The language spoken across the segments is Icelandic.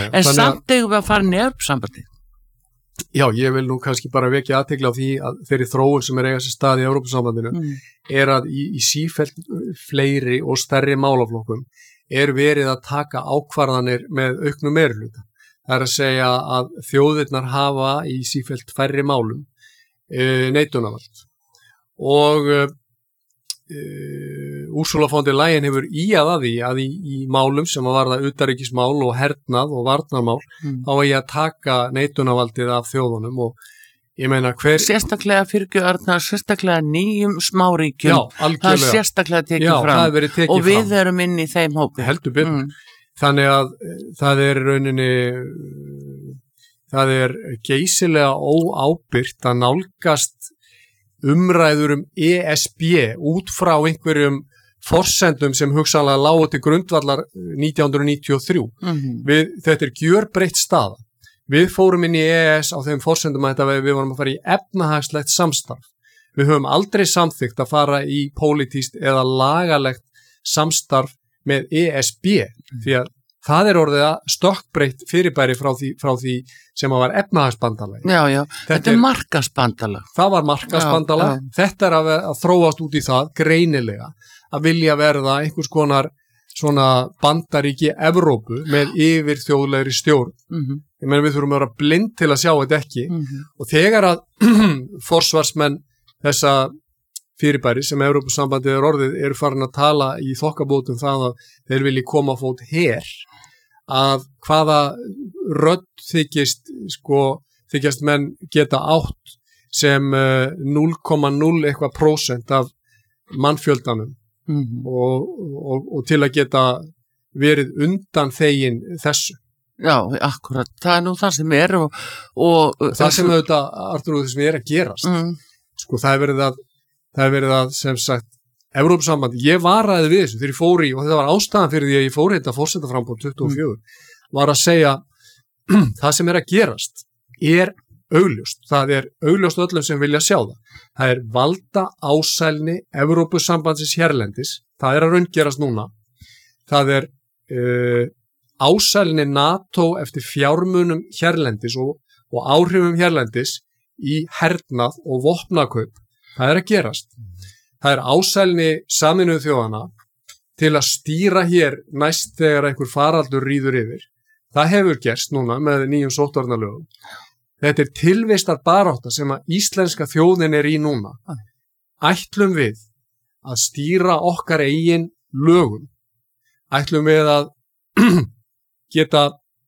En samt eigum við að fara Evrópusambandið. Já, ég vil nú kannski bara vekja athygli á því að þeirri þróun sem eiga sér stað í Evrópusambandinu er að í sífellt fleiri og stærri málaflokkum er verið að taka ákvarðanir með auknum meirihluta. Það er að segja að þjóðirnar hafa í sífellt færri málum neitunarvald og Ursula von der Leyen hefur íað að því að í málum sem að varða utanríkismál og hernað og varnarmál þá eigi að taka neitunarvaldið af þjóðunum og ég meina sérstaklega sérstaklega nýjum smáríkjum það er sérstaklega tekið fram og við erum inn í þeim hópi heldur betur þannig að það er rauninni það er geysilega óábyrgt að nálgast umræður ESB út frá einhverjum forsendum sem hugsanlega lágu til grundvallar 1993. Þetta er gjörbreytt staða. Við fórum inn í EES á þeim forsendum að við vorum að fara í efnahagslegt samstarf. Við höfum aldrei samþykkt að fara í pólitískt eða lagalegt samstarf með ESB því að það er orðið að stökkbreytt fyrirbæri frá því sem að var efnahagsbandalag. Já, þetta er markaðsbandalag. Það var markaðsbandalag. Þetta er að þróast út í það greinilega að vilja verða einhvers konar svona bandaríki Evrópu með yfir þjóðlegri stjórn. Ég meina við þurfum að vera blind til að sjá þetta ekki og þegar að forsvarsmenn þessa fyrirbæri sem Evrópusambandið er orðið eru farin að tala í þokkabótum það að þeir vilji koma á fót her að hvaða rödd þykjast menn geta átt sem 0,0 eitthvað prósent af mannfjöldanum og til að geta verið undan þegin þessu. Já, akkurat, það er nú það sem er og það sem auðvitað, Artur, það sem er að gerast það er verið að sem sagt Evrópusamband, ég varaði við þessu þegar ég fór í, og þetta var ástæðan fyrir því að ég fór þetta forsetaframboð 24, var að segja það sem er að gerast er augljóst, það er augljóst öllum sem vilja sjá það er valda ásælni Evrópusambandsins hérlendis, það er að raungerast núna, það er ásælni NATO eftir fjármunum hérlendis og áhrifum hérlendis í hernað og vopnakaup, það er að gerast. Það er ásælni Sameinuðu þjóðanna til að stýra hér næst þegar einhver faraldur ríður yfir. Það hefur gerst núna með nýjum sóttvarnalögum. Þetta er tilvistar barátta sem að íslenska þjóðin er í núna. Ætlum við að stýra okkar eigin lögum? Ætlum við að geta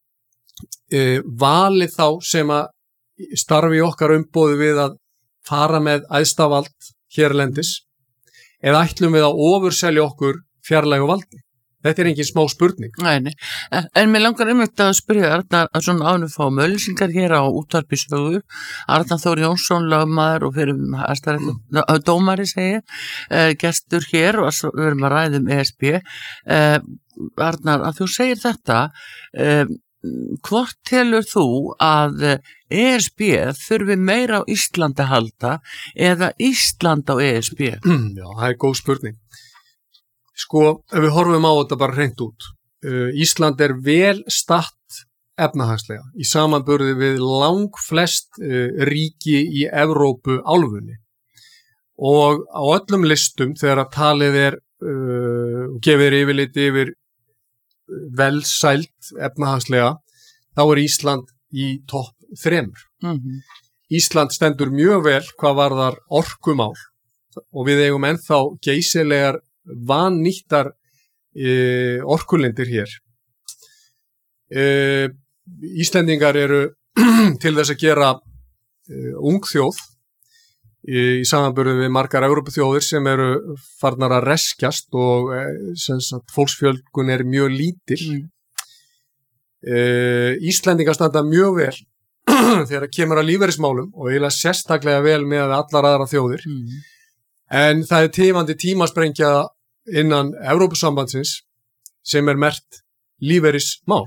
valið þá sem að starfi okkar umboði við að fara með æðstavald hérlendis? Eða ætlum við að ofurselja okkur fjarlægu valdi? Þetta er engin smá spurning. Nei. En mér langar einmitt að spyrja Arnar að svona ánum fá auglýsingar hér á Útvarpi Sögu. Arnar Þór Jónsson, lögmaður og fyrir dómari gestur hér og við erum að ræða ESB. Arnar, að þú segir þetta, hvort telur þú að ESB þurfi meira á Íslandi að halda eða Ísland á ESB? Já, það er góð spurning. Sko, ef við horfum á þetta bara hreint út. Ísland er vel statt efnahagslega í samanburði við langflest ríki í Evrópu álfunni. Og á öllum listum þegar að talið er gefið yfirlit yfir velsælt efnahagslega, þá er Ísland í topp 3. Ísland stendur mjög vel hvað varðar orkumál og við eigum ennþá geysilegar vannýttar orkulindir hér. Íslendingar eru til þess að gera ung þjóð í samanburði við margar Evrópuþjóðir sem eru farnar að reskjast og fólksfjölgun er mjög lítil. Íslendingar standa mjög vel þegar það kemur að lífeyrismálum og eiginlega sérstaklega vel með allar aðra þjóðir. En það er tifandi tímasprengja innan Evrópusambandsins sem er merkt lífeyrismál.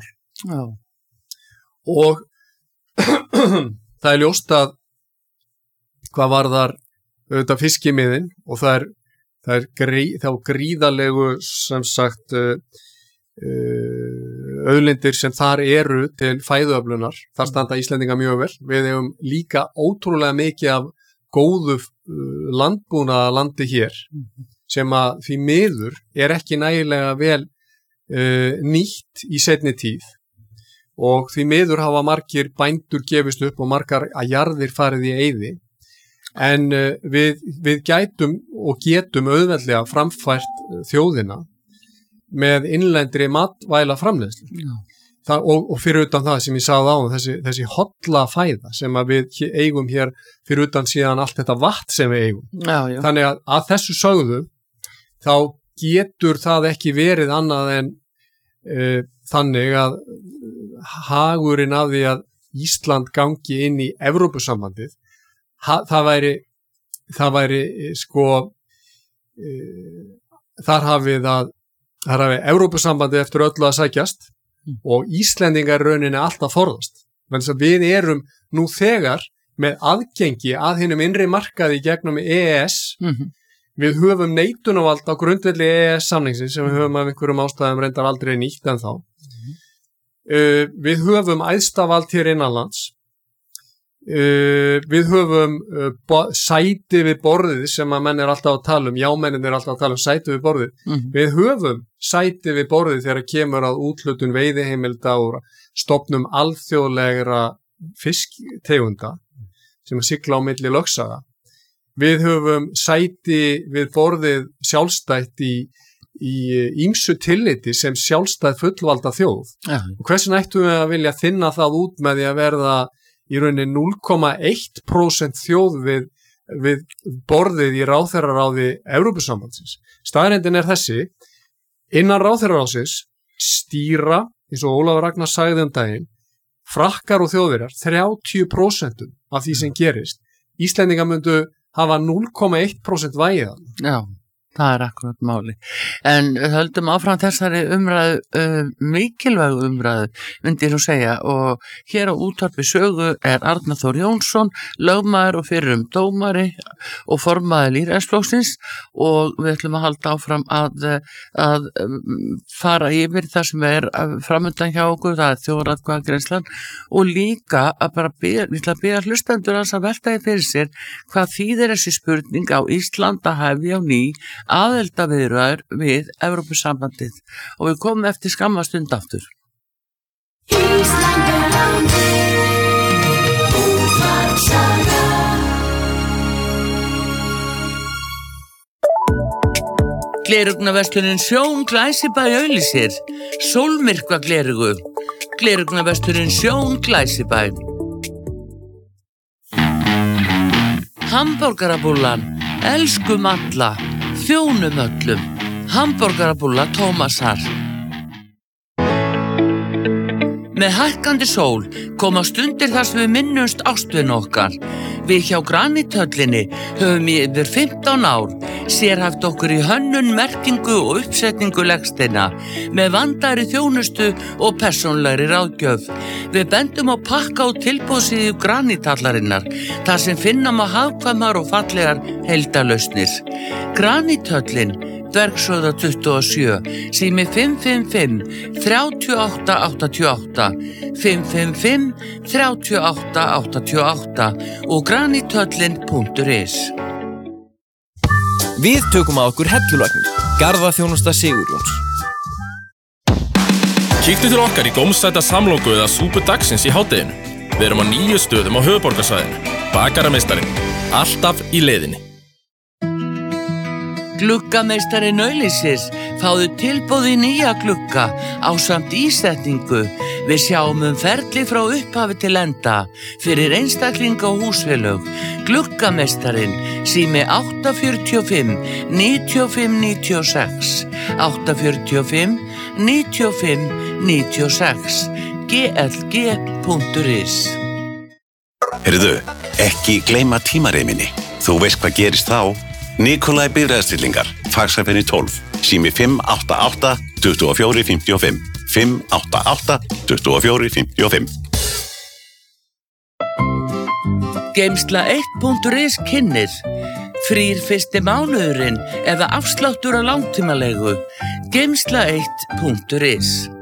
Og það er ljóst að hvað varðar auðvitað fiskimiðin og það er gríðalegu sem sagt auðlindir sem þar eru til fæðuöflunar, þar standa Íslendingar mjög vel. Við eigum líka ótrúlega mikið af góðu landbúnaðarlandi hér sem að því miður ekki nægilega vel nýtt í seinni tíð og því miður hafa margir bændur gefist upp og margar að jarðir farið í eyði en við gætum og getum auðveldlega framfært þjóðina með innlendri matvæla framleiðslu. Og fyrir utan það sem ég sagði á þessi holla fæða sem að við eigum hér fyrir utan síðan allt þetta vatn sem við eigum. Já. Þannig að þessu sögðu þá getur það ekki verið annað en þannig að hagurinn af því að Ísland gangi inn í Evrópusambandið það væri sko þar hafi Evrópusambandið eftir öllu að sækjast og Íslendingar rauninni alltaf forðast. Þannig að við erum nú þegar með aðgengi að hinum innri markaði gegnum EES. Við höfum neitunarvald á grundvelli EES-samningsins sem við höfum af einhverjum ástæðum reyndar aldrei nýtt en þá. Við höfum æðstavald hér innanlands. Við höfum sæti við borðið sem að menn alltaf að tala jámennin alltaf að tala sæti við borðið. Við höfum sæti við borðið þegar kemur að úthlutun veiðiheimilda og stofnum alþjóðlegra fisktegunda sem að sigla á milli lögsaga. Við höfum sæti við borðið sjálfstætt í ýmsu tilliti sem sjálfstætt fullvalda þjóð. Og hversu ættum við að vilja þinna það út með því að verða í rauninni 0,1% þjóð við borðið í ráðherraráði Evrópusambandsins. Staðreyndin þessi, innan ráðherraráðsins stýra, eins og Ólafur Ragnar sagði daginn, Frakkar og Þjóðverjar 30% af því sem gerist. Íslendingar myndu hafa 0,1% vægið. Já, það akkurat máli. En höldum áfram þessari umræðu, mikilvægu umræðu, myndi ég nú segja, og hér á Útvarpi Sögu Arnar Þór Jónsson, lögmaður og fyrrum dómari og formaður Lýðræðisflokksins og við ætlum að halda áfram að fara yfir það sem framundan hjá okkur, það þjóðaratkvæðagreiðslan og líka að bara við ætlum að biðja hlustendur að velta því fyrir sér hvað þýðir þessi spurning á Ísland að hefja á ný aðildarviðræður við Evrópusambandið og við komum eftir skamma stund aftur. Glerugnaverslunin Sjón Glæsibæ auglýsir sólmyrkva glerugu. Glerugnaverslunin Sjón Glæsibæ. Hamborgarabúllan, elskum alla, þjónum öllum. Hamborgarabúlla Tómasar. Með hækkandi sól koma stundir þar sem við minnumst ástvin okkar. Við hjá Granithöllinni höfum í yfir 15 ár sérhæft okkur í hönnun, merkingu og uppsetningu legsteina með vandaðri þjónustu og persónlegri ráðgjöf. Við bendum á pakka og tilboðsíðu Granithallarinnar þar sem finna má hagkvæmar og fallegar heildarlausnir. Granithöllin, Dvergshöfða 27, sími 555 3888, 555 3888 og granithöllin.is. Við tökum að okkur hellulagnir, garðaþjónusta Sigurjóns. Kíktu til okkar í gómsæta samloku eða súpu dagsins í hádeginu. Við erum á 9 stöðum á höfuðborgarsvæðinu. Bakarameistarinn, alltaf í leiðinni. Gluggameistarinn auglýsir, fáðu tilboð í nýja glugga ásamt ísetningu. Við sjáum ferli frá upphafi til enda fyrir einstaklinga og húsfélög. Gluggameistarinn, sími 845 95 96, 845 95 96, glg.is. Heyrðu, ekki gleyma tímareiminni. Þú veist hvað gerist þá? Nikolai Bifreiðastillingar, Faxafenni 12, sími 588 24 55, 588 24 55. Geymsla1.is kynnir frýr fyrsti mánuðurinn eða afsláttur á langtímalegu. Geymsla1.is.